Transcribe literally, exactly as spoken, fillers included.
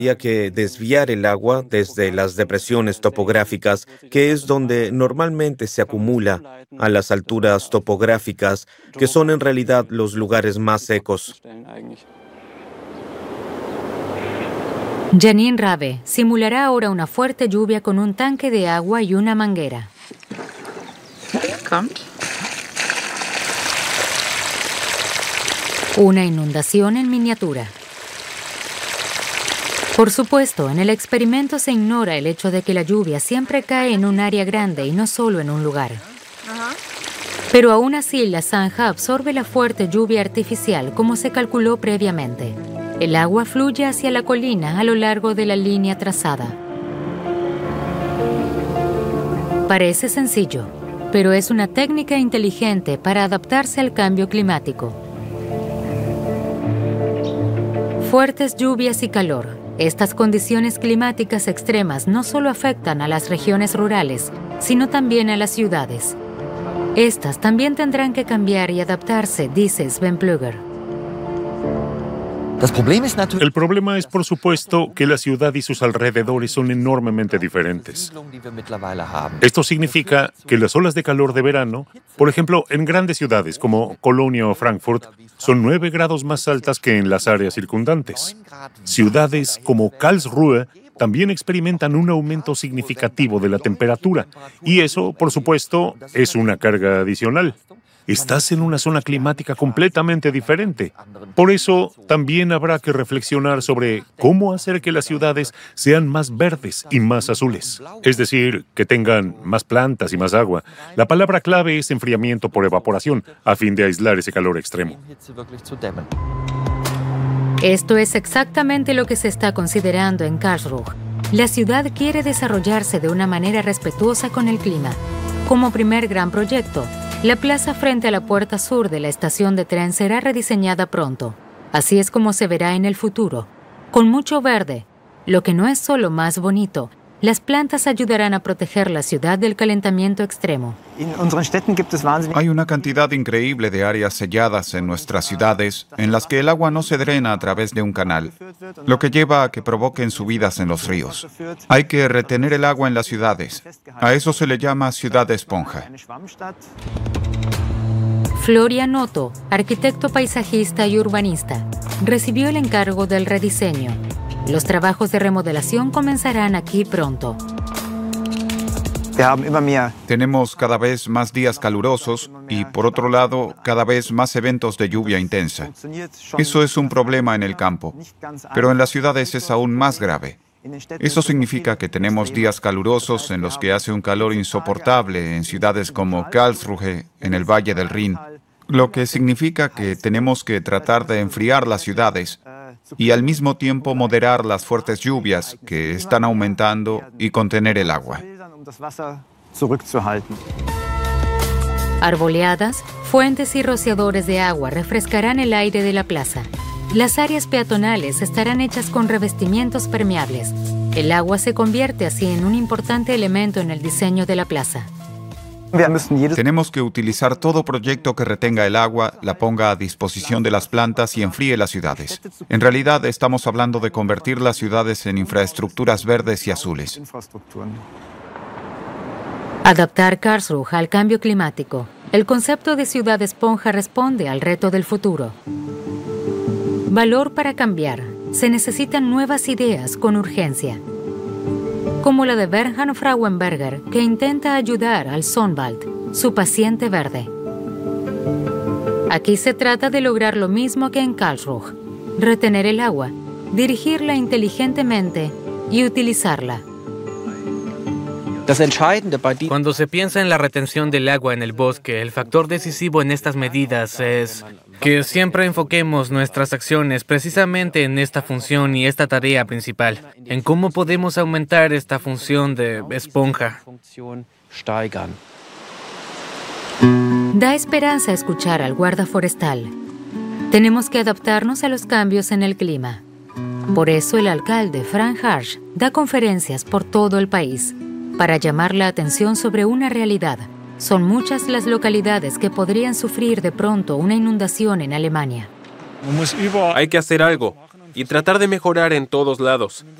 Había que desviar el agua desde las depresiones topográficas, que es donde normalmente se acumula, a las alturas topográficas, que son en realidad los lugares más secos. Janine Rabe simulará ahora una fuerte lluvia con un tanque de agua y una manguera. Kommt. Una inundación en miniatura. Por supuesto, en el experimento se ignora el hecho de que la lluvia siempre cae en un área grande y no solo en un lugar. Pero aún así, la zanja absorbe la fuerte lluvia artificial como se calculó previamente. El agua fluye hacia la colina a lo largo de la línea trazada. Parece sencillo, pero es una técnica inteligente para adaptarse al cambio climático. Fuertes lluvias y calor. Estas condiciones climáticas extremas no solo afectan a las regiones rurales, sino también a las ciudades. Estas también tendrán que cambiar y adaptarse, dice Sven Plugger. El problema es, por supuesto, que la ciudad y sus alrededores son enormemente diferentes. Esto significa que las olas de calor de verano, por ejemplo, en grandes ciudades como Colonia o Frankfurt, son nueve grados más altas que en las áreas circundantes. Ciudades como Karlsruhe también experimentan un aumento significativo de la temperatura, y eso, por supuesto, es una carga adicional. Estás en una zona climática completamente diferente. Por eso, también habrá que reflexionar sobre cómo hacer que las ciudades sean más verdes y más azules. Es decir, que tengan más plantas y más agua. La palabra clave es enfriamiento por evaporación, a fin de aislar ese calor extremo. Esto es exactamente lo que se está considerando en Karlsruhe. La ciudad quiere desarrollarse de una manera respetuosa con el clima. Como primer gran proyecto, la plaza frente a la puerta sur de la estación de tren será rediseñada pronto. Así es como se verá en el futuro, con mucho verde. Lo que no es solo más bonito, las plantas ayudarán a proteger la ciudad del calentamiento extremo. Hay una cantidad increíble de áreas selladas en nuestras ciudades en las que el agua no se drena a través de un canal, lo que lleva a que provoquen subidas en los ríos. Hay que retener el agua en las ciudades. A eso se le llama ciudad esponja. Florian Otto, arquitecto paisajista y urbanista, recibió el encargo del rediseño. Los trabajos de remodelación comenzarán aquí pronto. Tenemos cada vez más días calurosos y, por otro lado, cada vez más eventos de lluvia intensa. Eso es un problema en el campo, pero en las ciudades es aún más grave. Eso significa que tenemos días calurosos en los que hace un calor insoportable en ciudades como Karlsruhe, en el Valle del Rin, lo que significa que tenemos que tratar de enfriar las ciudades y al mismo tiempo moderar las fuertes lluvias que están aumentando y contener el agua. Arboleadas, fuentes y rociadores de agua refrescarán el aire de la plaza. Las áreas peatonales estarán hechas con revestimientos permeables. El agua se convierte así en un importante elemento en el diseño de la plaza. Tenemos que utilizar todo proyecto que retenga el agua, la ponga a disposición de las plantas y enfríe las ciudades. En realidad, estamos hablando de convertir las ciudades en infraestructuras verdes y azules. Adaptar Karlsruhe al cambio climático. El concepto de ciudad esponja responde al reto del futuro. Valor para cambiar. Se necesitan nuevas ideas con urgencia. Como la de Bernhard Frauenberger, que intenta ayudar al Sonnwald, su paciente verde. Aquí se trata de lograr lo mismo que en Karlsruhe: retener el agua, dirigirla inteligentemente y utilizarla. Cuando se piensa en la retención del agua en el bosque, el factor decisivo en estas medidas es que siempre enfoquemos nuestras acciones precisamente en esta función y esta tarea principal, en cómo podemos aumentar esta función de esponja. Da esperanza escuchar al guarda forestal. Tenemos que adaptarnos a los cambios en el clima. Por eso el alcalde Frank Harsch da conferencias por todo el país para llamar la atención sobre una realidad. Son muchas las localidades que podrían sufrir de pronto una inundación en Alemania. Hay que hacer algo. y tratar de mejorar en todos lados.